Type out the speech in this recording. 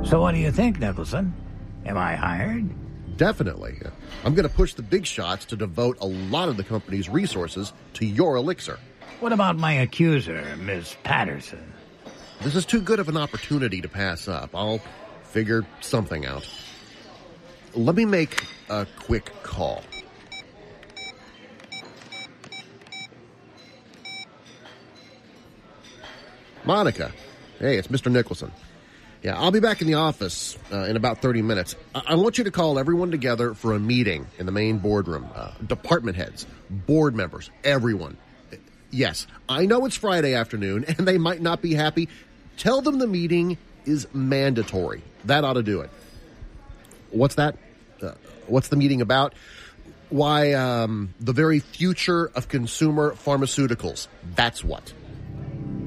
So what do you think, Nicholson? Am I hired? Definitely. I'm going to push the big shots to devote a lot of the company's resources to your elixir. What about my accuser, Miss Patterson? This is too good of an opportunity to pass up. I'll figure something out. Let me make a quick call. Monica. Hey, it's Mr. Nicholson. Yeah, I'll be back in the office in about 30 minutes. I want you to call everyone together for a meeting in the main boardroom. Department heads, board members, everyone. Yes, I know it's Friday afternoon and they might not be happy. Tell them the meeting is mandatory. That ought to do it. What's that? What's the meeting about? Why, the very future of consumer pharmaceuticals. That's what.